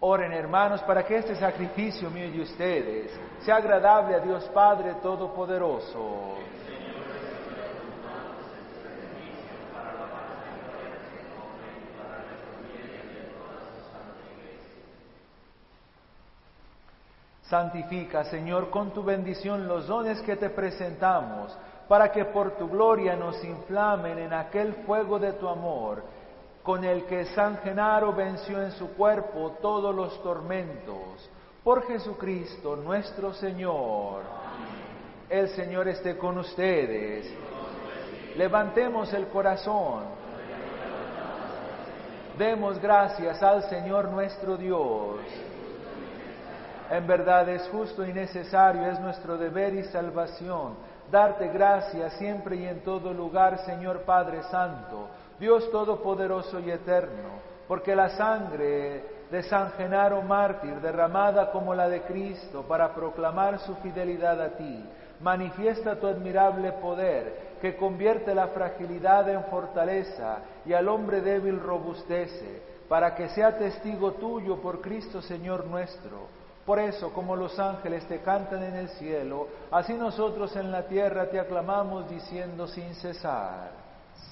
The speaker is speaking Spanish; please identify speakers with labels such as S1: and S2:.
S1: Oren, hermanos, para que este sacrificio mío y de ustedes sea agradable a Dios Padre Todopoderoso. Santifica, Señor, con tu bendición los dones que te presentamos, para que por tu gloria nos inflamen en aquel fuego de tu amor, con el que San Genaro venció en su cuerpo todos los tormentos. Por Jesucristo nuestro Señor. El Señor esté con ustedes. Levantemos el corazón. Demos gracias al Señor nuestro Dios. En verdad es justo y necesario, es nuestro deber y salvación, darte gracias siempre y en todo lugar, Señor Padre Santo, Dios Todopoderoso y Eterno, porque la sangre de San Genaro mártir, derramada como la de Cristo, para proclamar su fidelidad a ti, manifiesta tu admirable poder, que convierte la fragilidad en fortaleza y al hombre débil robustece, para que sea testigo tuyo por Cristo Señor nuestro. Por eso, como los ángeles te cantan en el cielo, así nosotros en la tierra te aclamamos diciendo sin cesar.